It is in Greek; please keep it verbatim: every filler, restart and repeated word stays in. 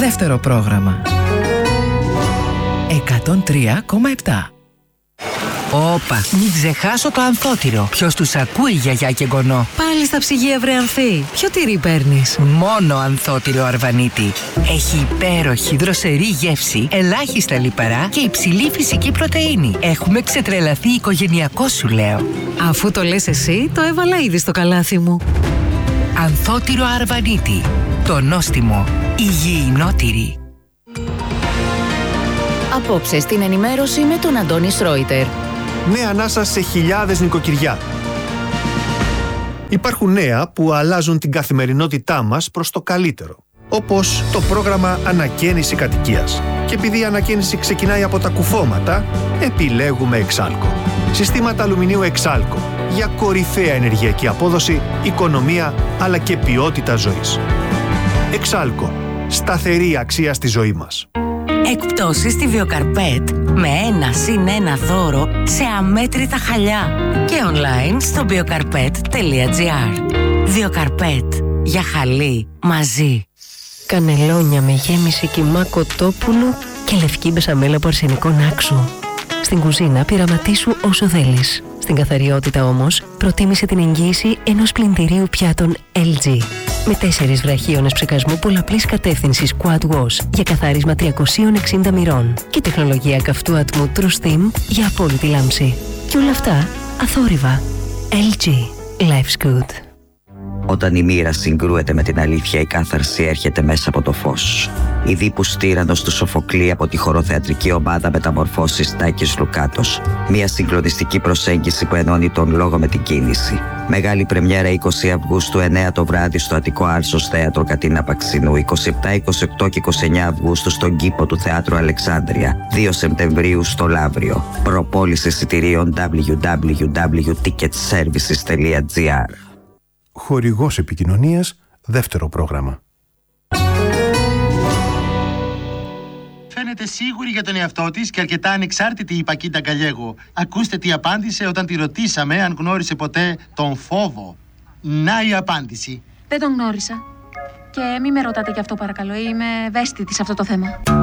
Δεύτερο πρόγραμμα. εκατόν τρία κόμμα επτά. Όπα, μην ξεχάσω το ανθότυρο. Ποιος τους ακούει, γιαγιά και γονό? Πάλι στα ψυγεία, βρε Ανθή. Ποιο τυρί παίρνεις? Μόνο ανθότυρο Αρβανίτη. Έχει υπέροχη δροσερή γεύση, ελάχιστα λιπαρά και υψηλή φυσική πρωτεΐνη. Έχουμε ξετρελαθεί οικογενειακό, σου λέω. Αφού το λες εσύ, το έβαλα ήδη στο καλάθι μου. Ανθότυρο Αρβανίτη. Το νόστιμο υγιεινό τυρί. Απόψε στην ενημέρωση με τον Αντώνη Σρόιτερ. Νέα ανάσα σε χιλιάδες νοικοκυριά. Υπάρχουν νέα που αλλάζουν την καθημερινότητά μας προς το καλύτερο. Όπως το πρόγραμμα Ανακαίνιση Κατοικίας. Και επειδή η ανακαίνιση ξεκινάει από τα κουφώματα, επιλέγουμε Εξάλκο. Συστήματα αλουμινίου Εξάλκο για κορυφαία ενεργειακή απόδοση, οικονομία αλλά και ποιότητα ζωής. Εξάλκο. Σταθερή αξία στη ζωή μας. Εκπτώσεις στη Βιοκαρπέτ με ένα συν ένα δώρο σε αμέτρητα χαλιά και online στο βιοκαρπέτ τελεία τζι άρ. Βιοκαρπέτ. Για χαλί μαζί. Κανελόνια με γέμιση κιμά κοτόπουλου και λευκή μπεσαμέλα από αρσενικό νάξου. Στην κουζίνα πειραματίσου όσο θέλεις. Στην καθαριότητα όμως, προτίμησε την εγγύηση ενός πλυντηρίου πιάτων ελ τζι. Με τέσσερις βραχίονες ψεκασμού πολλαπλής κατεύθυνσης Quad Wash για καθάρισμα τριακόσια εξήντα μοιρών και τεχνολογία καυτού ατμού True Steam για απόλυτη λάμψη. Και όλα αυτά αθόρυβα. ελ τζι. Life's good. Όταν η μοίρα συγκρούεται με την αλήθεια, η κάθαρση έρχεται μέσα από το φως. Η Δίπους Τύραννος του Σοφοκλή από τη χοροθεατρική ομάδα Μεταμορφώσεις Τάκης Λουκάτος. Μια συγκλονιστική προσέγγιση που ενώνει τον λόγο με την κίνηση. Μεγάλη πρεμιέρα είκοσι Αυγούστου, εννέα το βράδυ στο Αττικό Άρσος Θέατρο Κατίνα Παξινού. είκοσι επτά, είκοσι οκτώ και είκοσι εννέα Αυγούστου στον κήπο του Θεάτρου Αλεξάνδρεια. δύο Σεπτεμβρίου στο Λαύριο. Προπόληση εισιτηρίων double-u double-u double-u τελεία ticket services τελεία τζι άρ. Χορηγός επικοινωνίας, δεύτερο πρόγραμμα. Φαίνεται σίγουρη για τον εαυτό της και αρκετά ανεξάρτητη η Πακίτα Γκαλιέγο. Ακούστε τι απάντησε όταν τη ρωτήσαμε αν γνώρισε ποτέ τον φόβο. Να η απάντηση. Δεν τον γνώρισα. Και μη με ρωτάτε γι' αυτό παρακαλώ, είμαι ευαίσθητη σε αυτό το θέμα.